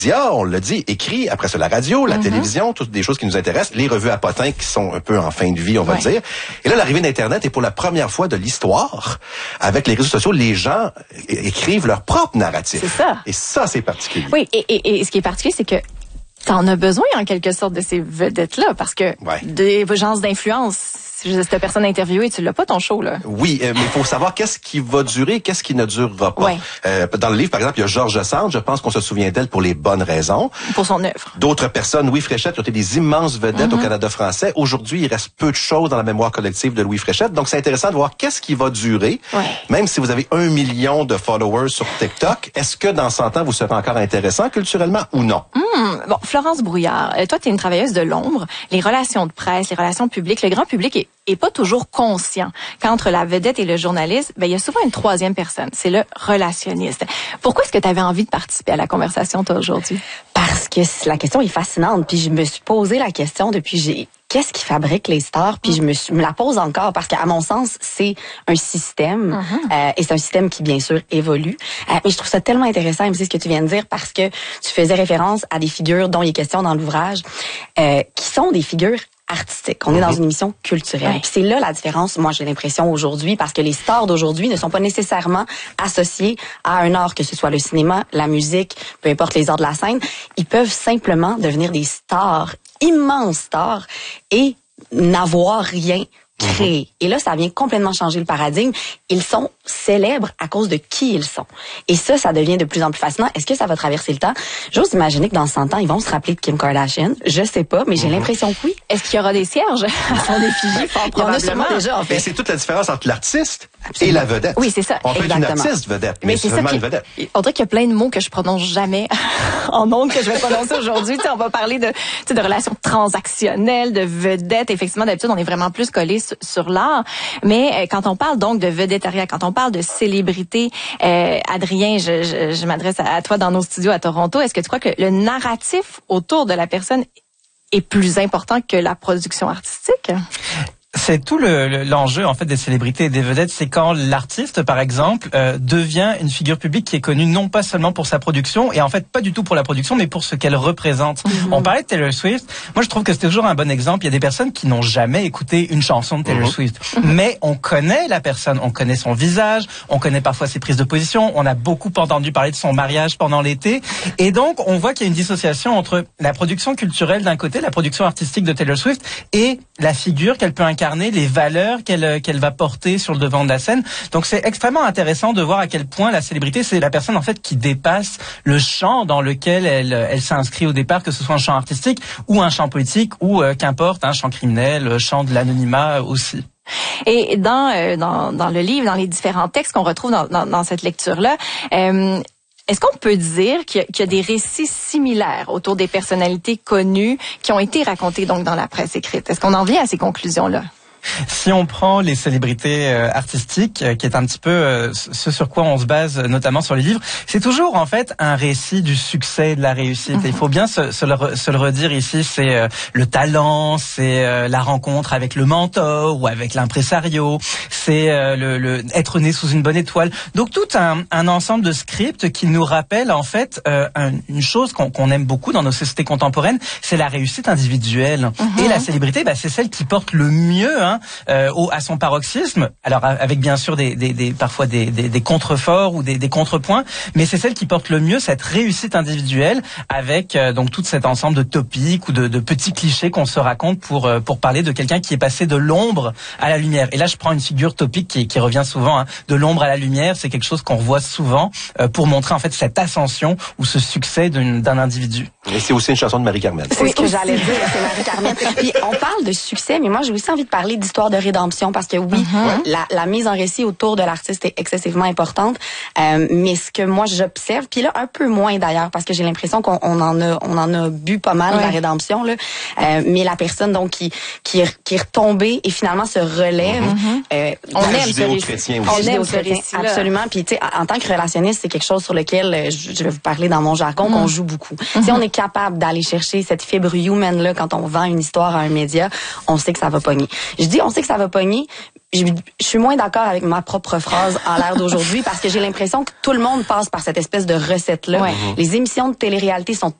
on l'a dit, écrit, après ça la radio, la télévision, toutes des choses qui nous intéressent, les revues à potins qui sont un peu en fin de vie, on va dire. Et là, l'arrivée d'Internet est pour la première fois de l'histoire, avec les réseaux sociaux, les gens écrivent leur propre narratif. C'est ça. Et ça, c'est particulier. Oui, et ce qui est particulier, c'est que t'en as besoin en quelque sorte de ces vedettes-là, parce que des agences d'influence, cette personne interviewée, tu l'as pas ton show, là. Oui, mais il faut savoir qu'est-ce qui va durer, qu'est-ce qui ne durera pas. Dans le livre, par exemple, il y a Georges Sand, je pense qu'on se souvient d'elle pour les bonnes raisons. Pour son œuvre. D'autres personnes, Louis Fréchette, qui ont été des immenses vedettes au Canada français. Aujourd'hui, il reste peu de choses dans la mémoire collective de Louis Fréchette. Donc, c'est intéressant de voir qu'est-ce qui va durer. Même si vous avez 1 million de followers sur TikTok, est-ce que dans 100 ans, vous serez encore intéressant culturellement ou non? Bon, Florence Brouillard, toi, tu es une travailleuse de l'ombre. Les relations de presse, les relations publiques, le grand public est pas toujours conscient qu'entre la vedette et le journaliste, il y a souvent une troisième personne, c'est le relationniste. Pourquoi est-ce que tu avais envie de participer à la conversation, toi, aujourd'hui? Parce que la question est fascinante, puis je me suis posé la question depuis qu'est-ce qui fabrique les stars, puis je me la pose encore parce qu'à mon sens, c'est un système et c'est un système qui bien sûr évolue. Mais je trouve ça tellement intéressant, et c'est ce que tu viens de dire, parce que tu faisais référence à des figures dont il est question dans l'ouvrage, qui sont des figures artistique. On est dans une émission culturelle. Puis c'est là la différence, moi j'ai l'impression aujourd'hui, parce que les stars d'aujourd'hui ne sont pas nécessairement associés à un art, que ce soit le cinéma, la musique, peu importe les arts de la scène. Ils peuvent simplement devenir des stars, immenses stars, et n'avoir rien créé. Et là, ça vient complètement changer le paradigme. Ils sont célèbres à cause de qui ils sont. Et ça devient de plus en plus fascinant. Est-ce que ça va traverser le temps? J'ose imaginer que dans 100 ans, ils vont se rappeler de Kim Kardashian. Je sais pas, mais j'ai l'impression que oui. Est-ce qu'il y aura des cierges à son effigie? Fort probablement. Déjà, en fait. Et c'est toute la différence entre l'artiste et la vedette. Oui, c'est ça. On fait une artiste vedette, mais c'est seulement une vedette. On dirait qu'il y a plein de mots que je prononce jamais en ondes que je vais prononcer aujourd'hui. On va parler de relations transactionnelles, de vedettes. Effectivement, d'habitude, on est vraiment plus collé sur l'art. Mais quand on parle donc de vedettariat, quand on parle de célébrité, Adrien, je m'adresse à toi dans nos studios à Toronto. Est-ce que tu crois que le narratif autour de la personne est plus important que la production artistique? C'est tout l'enjeu en fait des célébrités et des vedettes, c'est quand l'artiste par exemple devient une figure publique qui est connue non pas seulement pour sa production, et en fait pas du tout pour la production, mais pour ce qu'elle représente. On parlait de Taylor Swift. Moi je trouve que c'est toujours un bon exemple. Il y a des personnes qui n'ont jamais écouté une chanson de Taylor Swift, mais on connaît la personne, on connaît son visage, on connaît parfois ses prises de position, on a beaucoup entendu parler de son mariage pendant l'été, et donc on voit qu'il y a une dissociation entre la production culturelle d'un côté, la production artistique de Taylor Swift, et la figure qu'elle peut incarner, les valeurs qu'elle va porter sur le devant de la scène. Donc c'est extrêmement intéressant de voir à quel point la célébrité, c'est la personne en fait qui dépasse le champ dans lequel elle s'inscrit au départ, que ce soit un champ artistique ou un champ politique ou qu'importe, un champ criminel, champ de l'anonymat aussi. Et dans le livre, dans les différents textes qu'on retrouve dans cette lecture-là, est-ce qu'on peut dire qu'il y a des récits similaires autour des personnalités connues qui ont été racontées donc dans la presse écrite? Est-ce qu'on en vient à ces conclusions-là? Si on prend les célébrités artistiques, qui est un petit peu ce sur quoi on se base, notamment sur les livres, c'est toujours en fait un récit du succès et de la réussite. Et il faut bien se le redire ici, c'est le talent, c'est la rencontre avec le mentor ou avec l'impresario, c'est être né sous une bonne étoile. Donc tout un ensemble de scripts qui nous rappellent en fait une chose qu'on aime beaucoup dans nos sociétés contemporaines, c'est la réussite individuelle. Et la célébrité, c'est celle qui porte le mieux à son paroxysme, alors avec bien sûr parfois des contreforts ou des contrepoints, mais c'est celle qui porte le mieux cette réussite individuelle avec donc tout cet ensemble de topiques ou de petits clichés qu'on se raconte pour parler de quelqu'un qui est passé de l'ombre à la lumière. Et là je prends une figure topique qui revient souvent, de l'ombre à la lumière, c'est quelque chose qu'on revoit souvent pour montrer en fait cette ascension ou ce succès d'un individu. Et c'est aussi une chanson de Marie-Carmen. C'est ce que j'allais dire, c'est Marie-Carmen. Puis on parle de succès, mais moi j'ai aussi envie de parler d'histoire de rédemption, parce que oui, la mise en récit autour de l'artiste est excessivement importante, mais ce que moi j'observe, puis là un peu moins d'ailleurs, parce que j'ai l'impression qu'on en a bu pas mal de la rédemption là, mais la personne donc qui est retombée et finalement se relève, on aime ce récit, absolument. Puis tu sais, en tant que relationniste, c'est quelque chose sur lequel je vais vous parler dans mon jargon, qu'on joue beaucoup. Si on est capable d'aller chercher cette fibre humaine là quand on vend une histoire à un média, on sait que ça va pogner. Je dis, on sait que ça va pogner. Je suis moins d'accord avec ma propre phrase en l'ère d'aujourd'hui parce que j'ai l'impression que tout le monde passe par cette espèce de recette-là. Ouais. Les émissions de télé-réalité sont